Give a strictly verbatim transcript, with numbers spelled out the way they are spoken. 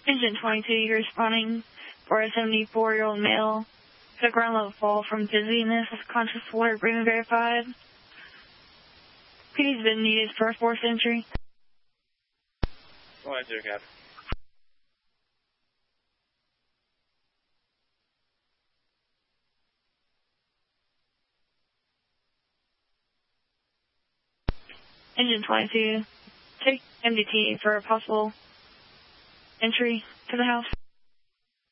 Engine twenty-two, you're responding for a seventy-four-year-old male. Took ground level fall from dizziness with conscious alert, breathing verified. P D's been needed for a fourth entry. Go ahead, dear Cap. Engine twenty-two, take M D T for a possible entry to the house.